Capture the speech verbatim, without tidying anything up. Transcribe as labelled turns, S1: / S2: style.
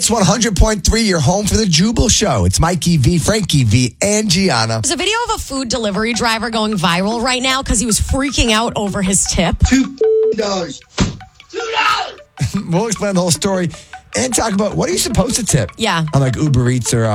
S1: Hits one hundred point three, your home for the Jubal Show. It's Mikey V, Frankie V, and Gianna.
S2: There's a video of a food delivery driver going viral right now because he was freaking out over his tip.
S3: Two dollars. Two dollars.
S1: We'll explain the whole story and talk about what are you supposed to tip?
S2: Yeah.
S1: On like Uber Eats or uh,